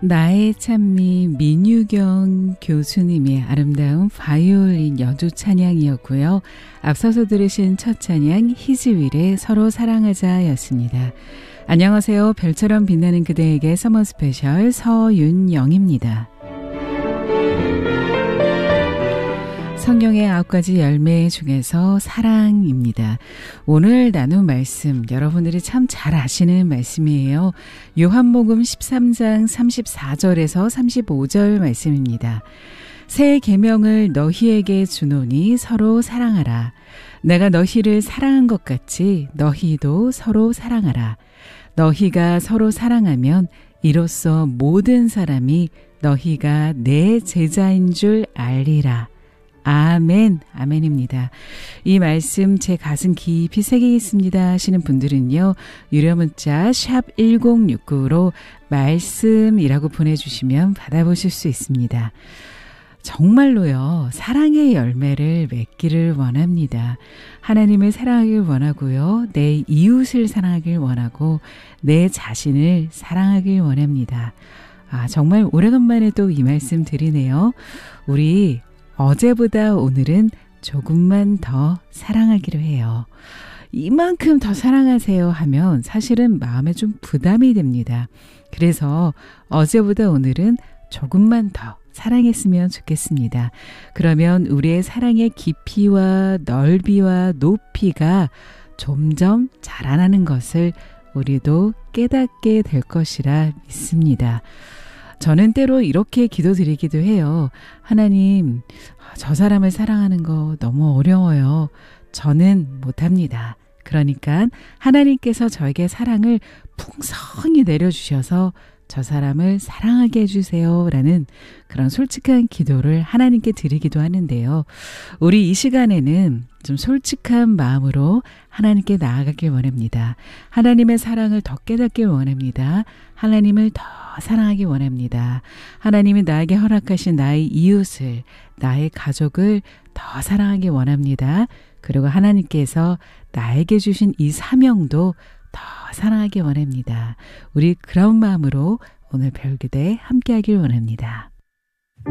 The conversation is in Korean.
나의 찬미 민유경 교수님의 아름다운 바이올린 연주 찬양이었고요. 앞서서 들으신 첫 찬양 히즈윌의 서로 사랑하자였습니다. 안녕하세요. 별처럼 빛나는 그대에게 서머 스페셜 서윤영입니다. 성경의 9가지 열매 중에서 사랑입니다. 오늘 나눈 말씀 여러분들이 참 잘 아시는 말씀이에요. 요한복음 13장 34절에서 35절 말씀입니다. 새 계명을 너희에게 주노니 서로 사랑하라. 내가 너희를 사랑한 것 같이 너희도 서로 사랑하라. 너희가 서로 사랑하면 이로써 모든 사람이 너희가 내 제자인 줄 알리라. 아멘, 아멘입니다. 이 말씀 제 가슴 깊이 새기겠습니다 하시는 분들은요, 유료 문자 샵 1069로 말씀이라고 보내주시면 받아보실 수 있습니다. 정말로요, 사랑의 열매를 맺기를 원합니다. 하나님을 사랑하길 원하고요, 내 이웃을 사랑하길 원하고, 내 자신을 사랑하길 원합니다. 정말 오래간만에 또 이 말씀 드리네요. 우리 어제보다 오늘은 조금만 더 사랑하기로 해요. 이만큼 더 사랑하세요 하면 사실은 마음에 좀 부담이 됩니다. 그래서 어제보다 오늘은 조금만 더 사랑했으면 좋겠습니다. 그러면 우리의 사랑의 깊이와 넓이와 높이가 점점 자라나는 것을 우리도 깨닫게 될 것이라 믿습니다. 저는 때로 이렇게 기도드리기도 해요. 하나님, 저 사람을 사랑하는 거 너무 어려워요. 저는 못합니다. 그러니까 하나님께서 저에게 사랑을 풍성히 내려주셔서 저 사람을 사랑하게 해주세요 라는 그런 솔직한 기도를 하나님께 드리기도 하는데요. 우리 이 시간에는 좀 솔직한 마음으로 하나님께 나아가길 원합니다. 하나님의 사랑을 더 깨닫길 원합니다. 하나님을 더 사랑하기 원합니다. 하나님이 나에게 허락하신 나의 이웃을, 나의 가족을 더 사랑하기 원합니다. 그리고 하나님께서 나에게 주신 이 사명도 더 사랑하기 원합니다. 우리 그런 마음으로 오늘 별기대 함께하길 원합니다.